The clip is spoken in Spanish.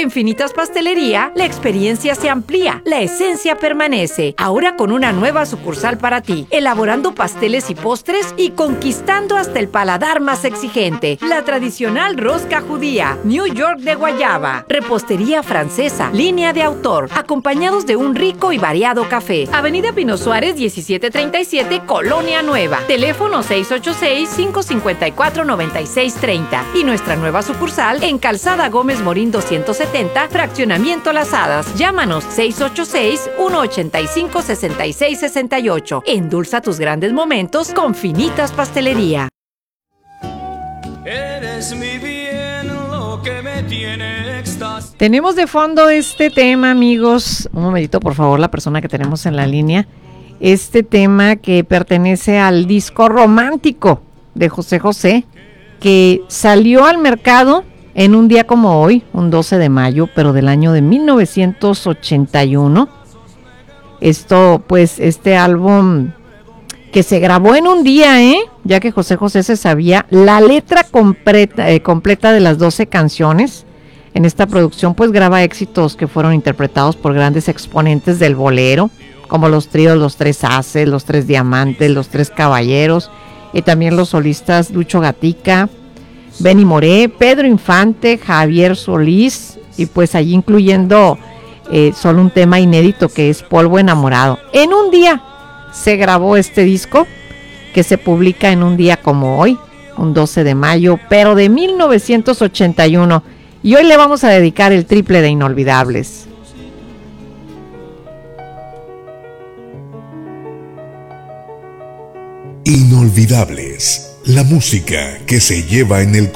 En Finitas Pastelería, la experiencia se amplía, la esencia permanece. Ahora con una nueva sucursal para ti, elaborando pasteles y postres y conquistando hasta el paladar más exigente. La tradicional rosca judía, New York de guayaba, repostería francesa, línea de autor, acompañados de un rico y variado café. Avenida Pino Suárez 1737, Colonia Nueva. Teléfono 686-554-9630. Y nuestra nueva sucursal en Calzada Gómez Morín 270, Fraccionamiento Las Hadas. Llámanos 686-185-6668. Endulza tus grandes momentos con Finitas Pastelería. Eres mi bien, lo que me tiene éxtasis. Tenemos de fondo este tema, amigos. Un momentito, por favor, la persona que tenemos en la línea. Este tema que pertenece al disco Romántico de José José, que salió al mercado en un día como hoy, un 12 de mayo, pero del año de 1981. Este álbum que se grabó en un día, ya que José José se sabía la letra completa de las 12 canciones. En esta producción pues graba éxitos que fueron interpretados por grandes exponentes del bolero, como los tríos Los Tres Haces, Los Tres Diamantes, Los Tres Caballeros, y también los solistas Lucho Gatica, Benny Moré, Pedro Infante, Javier Solís, y pues allí incluyendo solo un tema inédito que es Polvo Enamorado. En un día se grabó este disco, que se publica en un día como hoy, un 12 de mayo, pero de 1981. Y hoy le vamos a dedicar el triple de inolvidables. Inolvidables, la música que se lleva en el